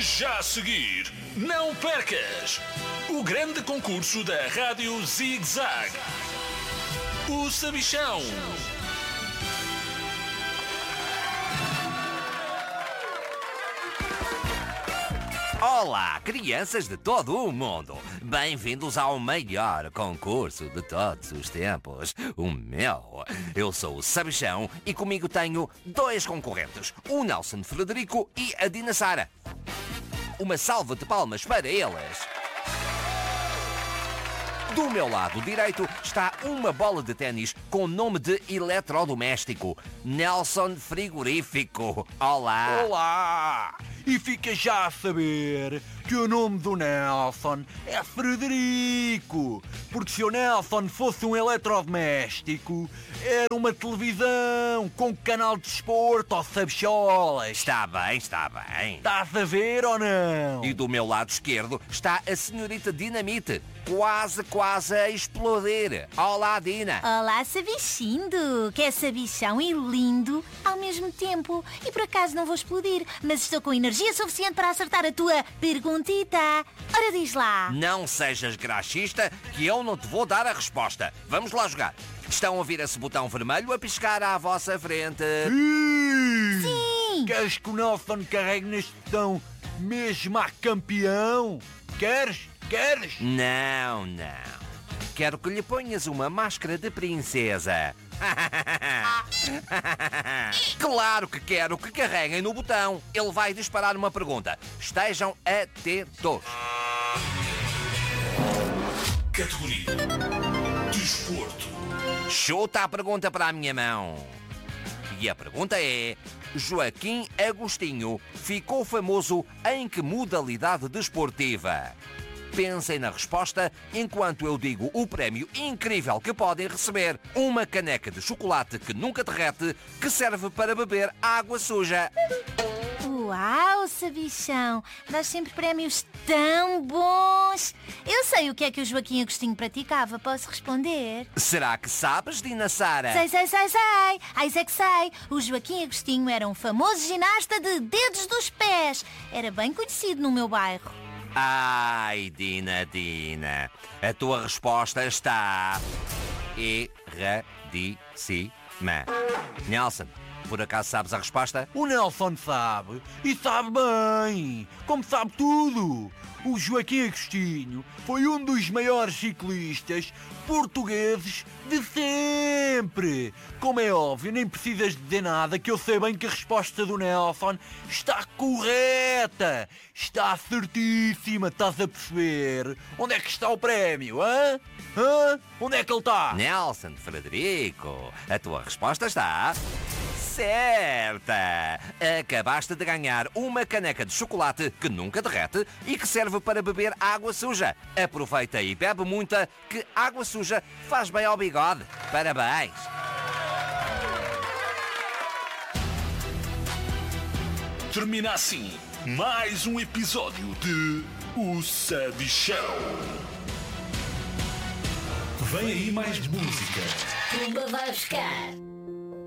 Já a seguir, não percas o grande concurso da Rádio Zig Zag, o Sabichão. Olá, crianças de todo o mundo! Bem-vindos ao maior concurso de todos os tempos, o meu. Eu sou o Sabichão e comigo tenho dois concorrentes, o Nelson Frederico e a Dina Sara. Uma salva de palmas para eles! Do meu lado direito está uma bola de ténis com nome de eletrodoméstico, Nelson Frigorífico. Olá! Olá! E fica já a saber que o nome do Nelson é Frederico, porque se o Nelson fosse um eletrodoméstico, era uma televisão com canal de desporto ou sabicholas. Está bem, está bem. Estás a ver ou não? E do meu lado esquerdo está a senhorita Dinamite, quase a explodir. Olá, Dina. Olá, Sabichindo, que é sabichão e lindo ao mesmo tempo. E por acaso não vou explodir, mas estou com energia suficiente para acertar a tua perguntita. Ora, diz lá. Não sejas graxista que eu não te vou dar a resposta. Vamos lá jogar. Estão a ouvir esse botão vermelho a piscar à vossa frente? Sim. Queres que o Nelson carregue neste botão mesmo a campeão? Queres? Não. Quero que lhe ponhas uma máscara de princesa. Claro que quero que carreguem no botão. Ele vai disparar uma pergunta. Estejam atentos. Categoria Desporto. Chuta a pergunta para a minha mão. E a pergunta é: Joaquim Agostinho ficou famoso em que modalidade desportiva? Pensem na resposta enquanto eu digo o prémio incrível que podem receber. Uma caneca de chocolate que nunca derrete, que serve para beber água suja. Uau, Sabichão, dás sempre prémios tão bons. Eu sei o que é que o Joaquim Agostinho praticava, posso responder? Será que sabes, Dina Sara? Sei. Ai, é que sei. O Joaquim Agostinho era um famoso ginasta de dedos dos pés. Era bem conhecido no meu bairro. Ai, Dina, a tua resposta está erradíssima. Nelson, por acaso sabes a resposta? O Nelson sabe, e sabe bem, como sabe tudo. O Joaquim Agostinho foi um dos maiores ciclistas portugueses de sempre. Como é óbvio, nem precisas dizer nada, que eu sei bem que a resposta do Nelson está correta. Está certíssima, estás a perceber? Onde é que está o prémio, hã? Onde é que ele está? Nelson Frederico, a tua resposta está certa! Acabaste de ganhar uma caneca de chocolate que nunca derrete e que serve para beber água suja. Aproveita e bebe muita, que água suja faz bem ao bigode. Parabéns! Termina assim mais um episódio de O Sabichão. Vem aí mais música. Pumba vai buscar.